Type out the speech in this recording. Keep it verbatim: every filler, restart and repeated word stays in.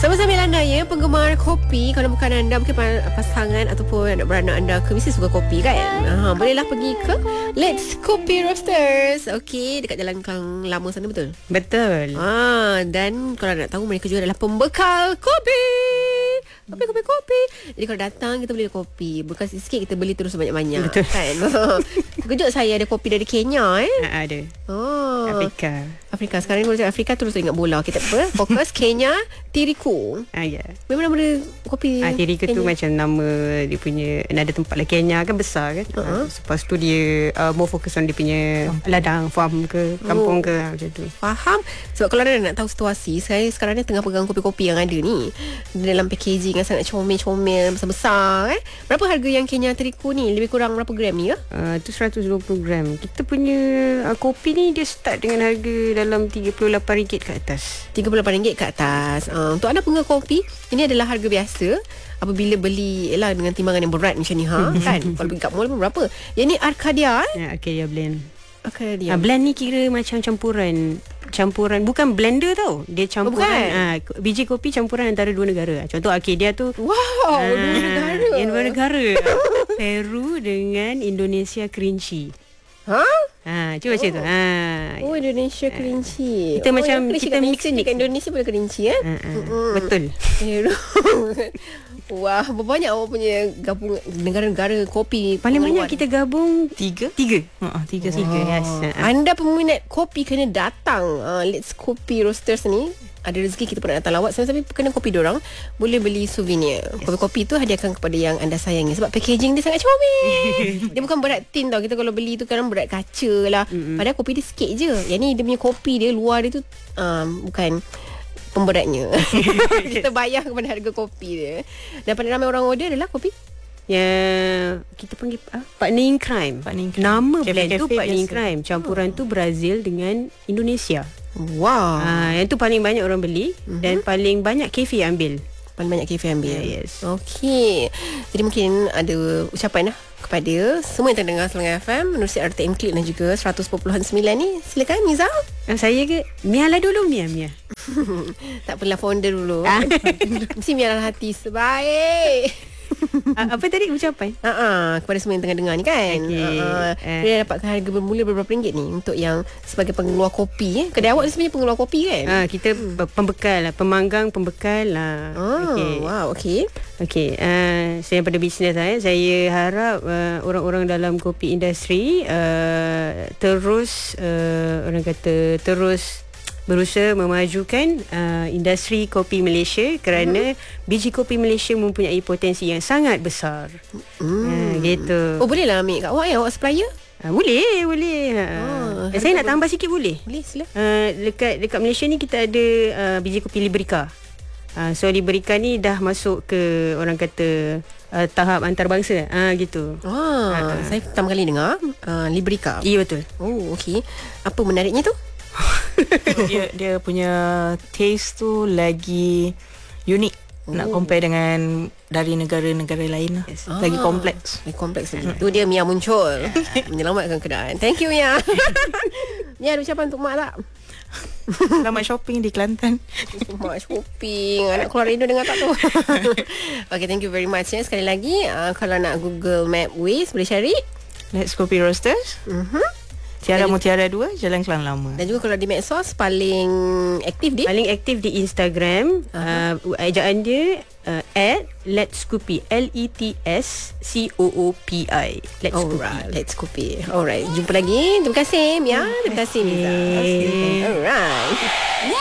Sama-sama anda ya, penggemar kopi. Kalau bukan anda, mungkin pasangan ataupun anak beranak anda ke mesti suka kopi kan. Ha, bolehlah pergi ke Let's Kopi Roasters. Okey, dekat Jalan Klang Lama sana, betul? Betul. Ha, dan kalau nak tahu, mereka juga adalah pembekal kopi. Kopi, kopi, kopi. Jadi kalau datang, kita beli kopi. Bukan sikit, kita beli terus banyak-banyak. Betul. Kan? Terkejut saya ada kopi dari Kenya eh. Ha, ada. Oh. Afrika. Afrika. Sekarang ni kalau cakap Afrika terus ingat bola. Kita apa? Fokus Kenya, Tiriku. Ah ya. Memang nama kopi Ah, Tiriku tu macam nama dia punya, ada tempat lah, Kenya kan besar kan. Uh-huh. Ah, lepas tu dia uh, more fokus on dia punya ladang, farm ke, kampung oh. ke, macam tu. Faham? Sebab kalau anda nak tahu situasi, saya sekarang ni tengah pegang kopi-kopi yang ada ni dalam packaging yang sangat comel-comel, besar-besar eh. Berapa harga yang Kenya Tiriku ni? Lebih kurang berapa gram ni ya? Uh, tu seratus dua puluh gram. Kita punya uh, kopi ni dia start dengan harga dalam tiga puluh lapan ringgit ke atas. tiga puluh lapan ringgit ke atas. Uh, untuk anda penggemar kopi, ini adalah harga biasa. Apabila beli ialah dengan timbangan yang berat macam ni ha kan. Kalau pergi kat mall pun berapa? Yang ni Arcadia eh? Ya, Arcadia blend. Arcadia. Ah, blend ni kira macam campuran campuran bukan blender tau. Dia campuran oh, ah, biji kopi campuran antara dua negara. Contoh Arcadia tu wow, ah, dua negara. Yang dua negara. Peru dengan Indonesia Kerinci. Ha? Ha, cuba oh. macam tu. Ha. Oh, Indonesia Kerinci. Kita oh, macam kita mix mix dekat Indonesia boleh Kerinci eh? Ha, ha. Mm-hmm. Betul. Wah, berapa banyak awak punya gabung negara-negara kopi? Paling banyak kita gabung Tiga Tiga uh, Tiga Tiga, wow. yes. Anda peminat kopi kena datang uh, Let's Kopi Roasters ni. Ada rezeki kita pernah datang lawak. Sama-sama kena kopi dorang, boleh beli souvenir. Yes. Kopi-kopi tu hadiahkan kepada yang anda sayangi. Sebab packaging dia sangat comel. Dia bukan berat tin tau. Kita kalau beli tu kan berat kaca lah. Mm-hmm. Padahal kopi dia sikit je. Yang ni dia punya kopi dia, luar dia tu um, bukan pemberatnya. Kita bayar kepada harga kopi dia. Dan paling ramai orang order adalah kopi ya, kita panggil ah, partner in crime. Partner in crime. Nama Cafe, blend tu cafe partner in biasa. crime. Campuran oh. tu Brazil dengan Indonesia. Wow. Ah, yang tu paling banyak orang beli uh-huh. dan paling banyak kafe ambil. Paling banyak kafe ambil. Yeah, yes. Okey. Jadi mungkin ada ucapan lah kepada semua yang terdengar Selangor F M menerusi R T M Klik dan juga seratus perpuluhan sembilan ni. Silakan Miza. Ah, saya ke? Mia lah dulu, Mia, Mia. Tak perlu founder dulu. Mesti Mia dalam hati sebaik. uh, apa tadi ucapan? Uh, uh, kepada semua yang tengah dengar ni kan. Okay. Uh, uh, uh. Dia dapatkan harga bermula berapa ringgit ni untuk yang sebagai pengeluar kopi eh. Kedai awak ni sebenarnya pengeluar kopi kan? Ah, kita hmm. pembekal lah, pemanggang pembekal lah. Oh, okay. Wow, okey. Okey, uh, saya pada bisnes saya, saya harap uh, orang-orang dalam kopi industri uh, terus uh, orang kata terus berusaha memajukan uh, industri kopi Malaysia kerana hmm. biji kopi Malaysia mempunyai potensi yang sangat besar. Hmm. Uh, gitu. Oh, boleh lah ambil kat awak ya, awak supplier? Uh, boleh, boleh. Uh, oh, saya nak tambah sikit boleh? Boleh, sila. Uh, dekat dekat Malaysia ni kita ada uh, biji kopi Liberica. Uh, so Liberica ni dah masuk ke orang kata uh, tahap antarabangsa. Ah uh, gitu. Ah, uh, saya pertama kali dengar uh, Liberica. Iya betul. Oh, okey. Apa menariknya tu? dia dia punya taste tu lagi unik. Oh. Nak compare dengan dari negara-negara lain lah. Yes. Lagi ah, kompleks. Lagi kompleks lagi. Tu dia Mia muncul menyelamatkan kedai. Thank you Mia. Mia ada ucapan untuk mak tak? Selamat shopping di Kelantan. Selamat shopping. Anak keluar rindu dengar tak tu? Okay, thank you very much ya. Sekali lagi uh, kalau nak Google Map Waze boleh cari Let's Kopi Roasters. Mhm. Tiara Mutiara dua, Jalan Klang Lama. Dan juga kalau di medsos paling aktif di paling aktif di Instagram. Uh-huh. uh, ejaan dia uh, at Let's Kopi, L E T S C O O P I. Let's Kopi. Alright, Let's Kopi. Alright, jumpa lagi. Terima kasih Mia. Terima kasih Miza. Alright.